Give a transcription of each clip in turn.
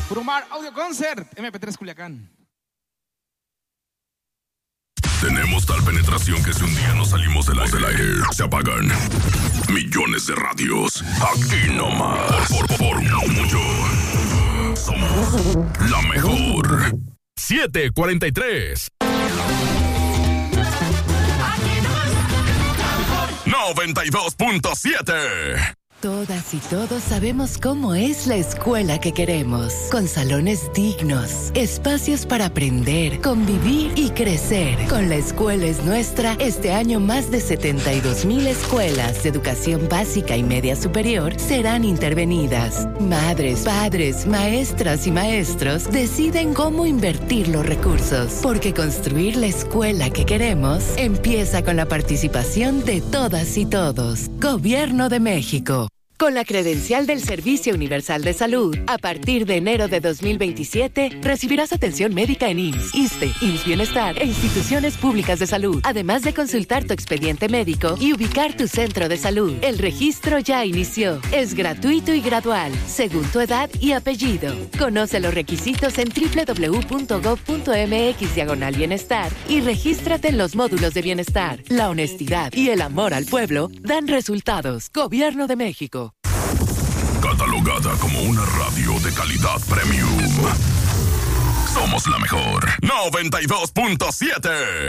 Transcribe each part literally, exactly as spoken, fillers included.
Furumar Audio Concert, eme pe tres Culiacán. Tenemos tal penetración que si un día nos salimos del aire, del aire se apagan millones de radios. Aquí nomás. Por, por, por mucho. Somos la mejor. siete cuarenta y tres. noventa y dos punto siete. Todas y todos sabemos cómo es la escuela que queremos, con salones dignos, espacios para aprender, convivir y crecer. Con La Escuela es Nuestra, este año más de setenta y dos mil escuelas de educación básica y media superior serán intervenidas. Madres, padres, maestras y maestros deciden cómo invertir los recursos, porque construir la escuela que queremos empieza con la participación de todas y todos. Gobierno de México. Con la credencial del Servicio Universal de Salud, a partir de enero de dos mil veintisiete, recibirás atención médica en I M S S, ISSSTE, I M S S Bienestar e instituciones públicas de salud, además de consultar tu expediente médico y ubicar tu centro de salud. El registro ya inició. Es gratuito y gradual, según tu edad y apellido. Conoce los requisitos en doble u doble u doble u punto gob punto eme equis diagonal bienestar y regístrate en los módulos de bienestar. La honestidad y el amor al pueblo dan resultados. Gobierno de México. Catalogada como una radio de calidad premium. Somos la mejor. noventa y dos punto siete.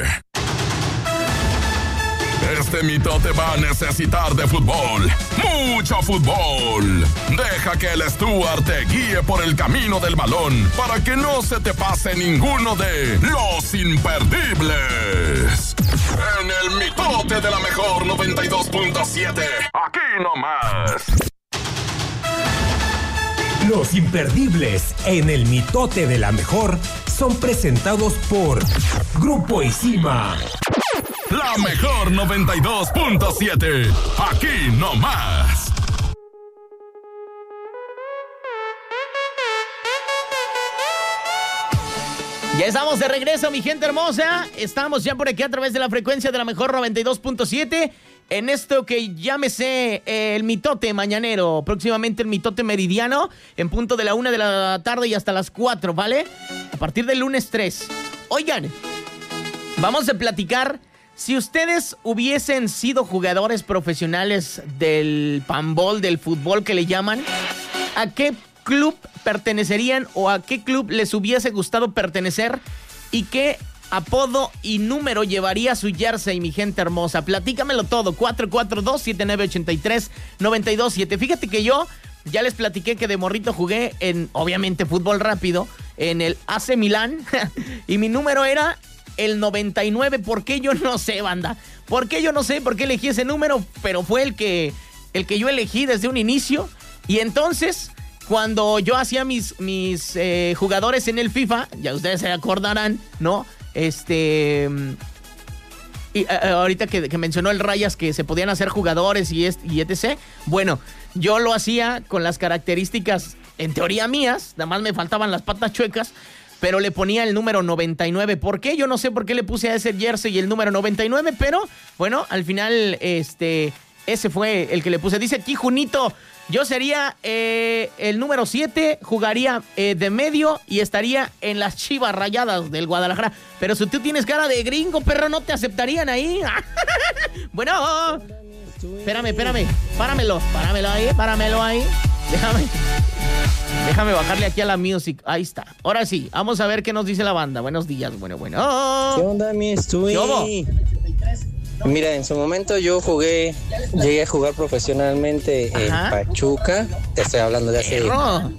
Este mitote va a necesitar de fútbol. ¡Mucho fútbol! Deja que el Stuart te guíe por el camino del balón para que no se te pase ninguno de los imperdibles. En el mitote de la mejor noventa y dos punto siete. Aquí nomás. Los imperdibles en el mitote de la mejor son presentados por Grupo Isima. La mejor noventa y dos punto siete. Aquí nomás. Ya estamos de regreso, mi gente hermosa. Estamos ya por aquí a través de la frecuencia de la mejor noventa y dos punto siete. En esto que llámese eh, el mitote mañanero, próximamente el mitote meridiano, en punto de la una de la tarde y hasta las cuatro, ¿vale? A partir del lunes tres. Oigan, vamos a platicar, si ustedes hubiesen sido jugadores profesionales del panball, del fútbol que le llaman, ¿a qué club pertenecerían o a qué club les hubiese gustado pertenecer y qué apodo y número llevaría su jersey, mi gente hermosa? Platícamelo todo. cuatro cuatro dos, siete nueve ocho tres, nueve dos siete. Fíjate que yo ya les platiqué que de morrito jugué en, obviamente, fútbol rápido, en el A C Milán. Y mi número era el noventa y nueve. ¿Por qué? Yo no sé, banda. ¿Por qué? Yo no sé por qué elegí ese número, pero fue el que, el que yo elegí desde un inicio. Y entonces, cuando yo hacía mis, mis eh, jugadores en el FIFA, ya ustedes se acordarán, ¿no? Este... Y uh, ahorita que, que mencionó el Rayas que se podían hacer jugadores y, est- y etcétera. Bueno, yo lo hacía con las características, en teoría mías, nada más me faltaban las patas chuecas, pero le ponía el número noventa y nueve. ¿Por qué? Yo no sé por qué le puse a ese jersey el número noventa y nueve, pero bueno, al final este, ese fue el que le puse. Dice aquí Junito, yo sería eh, el número siete, jugaría eh, de medio y estaría en las Chivas Rayadas del Guadalajara. Pero si tú tienes cara de gringo, perro, no te aceptarían ahí. Bueno, espérame, espérame, páramelo, páramelo ahí, páramelo ahí. Déjame, déjame bajarle aquí a la music. Ahí está. Ahora sí, vamos a ver qué nos dice la banda. Buenos días, bueno, bueno. ¿Qué onda, mi Stewie? Mira, en su momento yo jugué, llegué a jugar profesionalmente en Ajá. Pachuca. Te estoy hablando de hace Perro.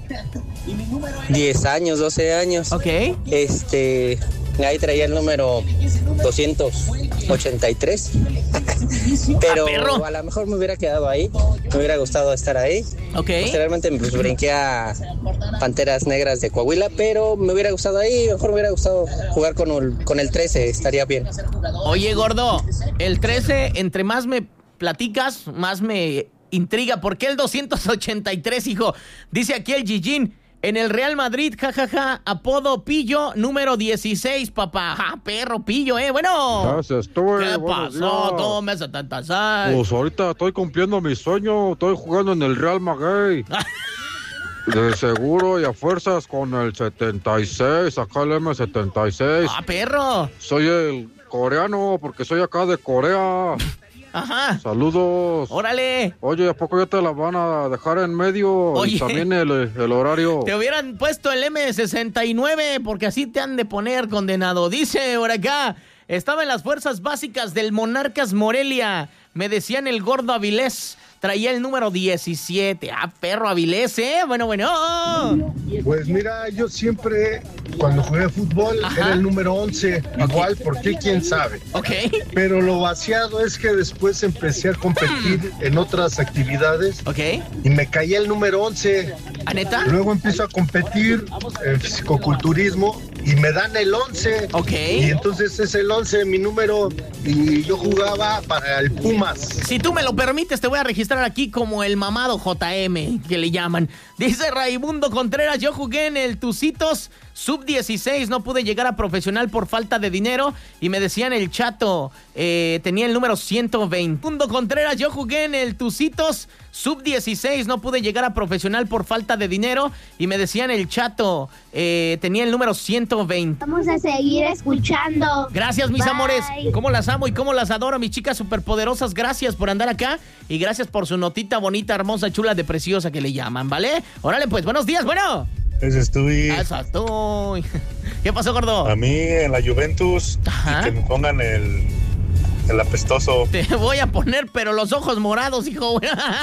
diez años, doce años. Ok. Este, ahí traía el número doscientos ochenta y tres. Pero ah, a lo mejor me hubiera quedado ahí. Me hubiera gustado estar ahí. Ok. Posteriormente pues, brinqué a Panteras Negras de Coahuila, pero me hubiera gustado ahí. Mejor me hubiera gustado jugar con el, con el trece, estaría bien. Oye, gordo, el trece, entre más me platicas, más me intriga. ¿Por qué el doscientos ochenta y tres, hijo? Dice aquí el Gigín. En el Real Madrid, jajaja, ja, ja, apodo Pillo, número dieciséis, papá. Ja, perro, Pillo, eh, bueno. Gracias, tú, ¿Qué pasó? ¿Cómo me hace tanta sal? Pues ahorita estoy cumpliendo mi sueño, estoy jugando en el Real Madrid. De seguro y a fuerzas con el setenta y seis, acá el eme setenta y seis. ¡Ah, perro! Soy el coreano porque soy acá de Corea. Ajá. Saludos. ¡Órale! Oye, ¿a poco ya te la van a dejar en medio? Oye. Y también el, el horario. Te hubieran puesto el eme sesenta y nueve porque así te han de poner, condenado. Dice por acá, estaba en las fuerzas básicas del Monarcas Morelia. Me decían el gordo Avilés. Traía el número diecisiete. Ah, perro Avilés, ¿eh? Bueno, bueno. Pues mira, yo siempre, cuando jugué fútbol, Ajá. era el número once. Okay. Igual, ¿por qué? ¿Quién sabe? Ok. Pero lo vaciado es que después empecé a competir en otras actividades. Ok. Y me caía el número once. ¿A neta? Luego empiezo a competir en fisicoculturismo y me dan el once. Ok. Y entonces es el once mi número y yo jugaba para el Pumas. Si tú me lo permites, te voy a registrar aquí como el mamado J M, que le llaman. Dice Raimundo Contreras, yo jugué en el Tucitos sub dieciséis, no pude llegar a profesional por falta de dinero y me decían el chato, eh, tenía el número ciento veinte. Raimundo Contreras, yo jugué en el Tucitos sub dieciséis, no pude llegar a profesional por falta de dinero y me decían el chato, eh, tenía el número ciento veinte. Vamos a seguir escuchando. Gracias, mis Bye. amores. Cómo las amo y cómo las adoro, mis chicas superpoderosas. Gracias por andar acá y gracias por su notita bonita, hermosa, chula, de preciosa que le llaman, ¿vale? Órale, pues, buenos días, bueno. Ese estoy. Eso estoy. ¿Qué pasó, gordo? A mí en la Juventus. Ajá. Y que me pongan el, el apestoso. Te voy a poner, pero los ojos morados, hijo.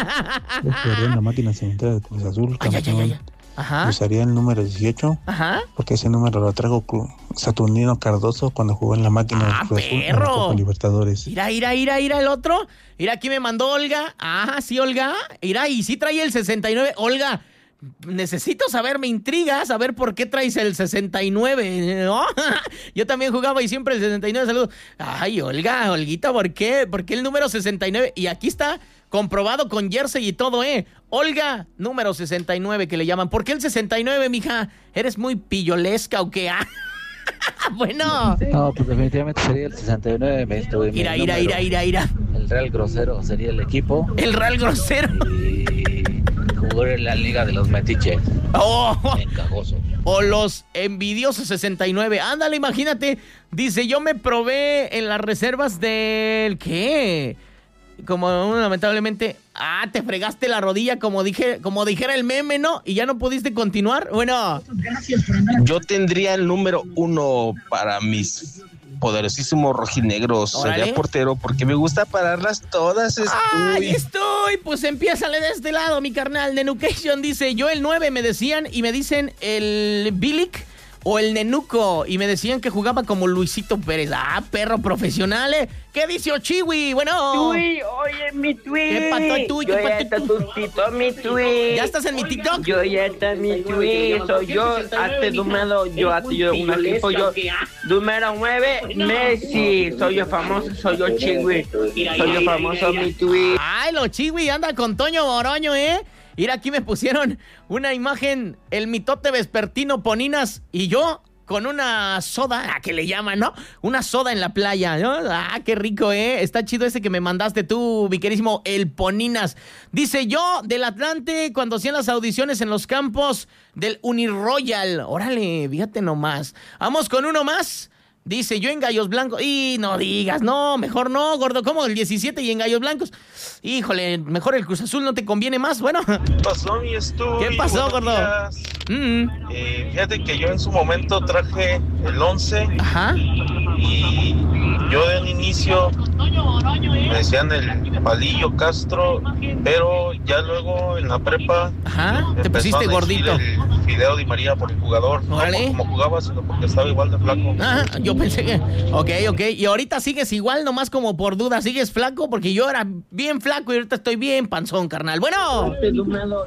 Yo jugaría en la máquina cementera de Cruz Azul. Ay, ay, ay, ay. Ajá. Usaría el número dieciocho. Ajá. Porque ese número lo trajo Saturnino Cardoso cuando jugó en la máquina ah, de Cruz Azul perro. en la Copa Libertadores. Mira, mira, mira, mira el otro. Mira, aquí me mandó Olga. Ah, sí, Olga. Mira, y sí trae el sesenta y nueve. Olga, necesito saber, me intriga saber por qué traes el sesenta y nueve, ¿no? Yo también jugaba y siempre el sesenta y nueve, saludos. Ay, Olga, Olguita, ¿por qué? ¿Por qué el número sesenta y nueve? Y aquí está comprobado con jersey y todo, ¿eh? Olga, número sesenta y nueve que le llaman. ¿Por qué el sesenta y nueve, mija? ¿Eres muy pillolesca o qué? Bueno. No, pues definitivamente sería el sesenta y nueve. Me estoy, ira, ira, ira, ira, ira. El Real Grosero sería el equipo. El Real Grosero. Y jugar en la Liga de los Metiches. Oh. Encajoso. O los envidiosos sesenta y nueve. Ándale, imagínate. Dice, yo me probé en las reservas del... ¿Qué? Como lamentablemente... Ah, te fregaste la rodilla como dije, como dijera el meme, ¿no? Y ya no pudiste continuar. Bueno. Yo tendría el número uno para mis poderosísimos rojinegros. Órale. Sería portero porque me gusta pararlas todas. Estoy. ¡Ay, estoy! Pues empiézale de este lado, mi carnal. Nenucation dice, yo el nueve me decían y me dicen el Bilic o el Nenuco. Y me decían que jugaba como Luisito Pérez. Ah, perro profesional, ¿eh? ¿Qué dice Ochiwi? Bueno. Tui, oye, mi Tui. ¿Qué pasó, Tui? Yo ¿Qué ya pasó, está Tui? tustito, mi Tui. ¿Ya estás en mi TikTok? Yo ya está en mi Tui. Soy yo, hasta número, yo hasta yo, un equipo, yo, número nueve, Messi. Soy yo famoso, soy yo Chiwi. Soy yo famoso, mi Tui. Ay, lo Chiwi anda con Toño Boroño, ¿eh? Mira, aquí me pusieron una imagen, el mitote vespertino Poninas y yo con una soda, ¿a qué le llaman, no? Una soda en la playa, ¿no? Ah, qué rico, ¿eh? Está chido ese que me mandaste tú, mi querísimo El Poninas. Dice, yo del Atlante, cuando hacían las audiciones en los campos del Uniroyal. Órale, fíjate nomás. Vamos con uno más. Dice, yo en Gallos Blancos. Y no digas, no, mejor no, gordo. ¿Cómo el diecisiete y en Gallos Blancos? Híjole, mejor el Cruz Azul no te conviene más. Bueno. ¿Qué pasó, mi Estu? ¿Qué pasó, gordo? Mm-hmm. Eh, fíjate que yo en su momento traje el once. Ajá. Y yo de un inicio me decían el Palillo Castro, pero ya luego en la prepa. Ajá. Te pusiste gordito. El Fideo Di María por el jugador. Órale. No por cómo jugaba, sino porque estaba igual de flaco. Ah, yo pensé que... Ok, ok. Y ahorita sigues igual, nomás como por duda. ¿Sigues flaco? Porque yo era bien flaco y ahorita estoy bien panzón, carnal. Bueno.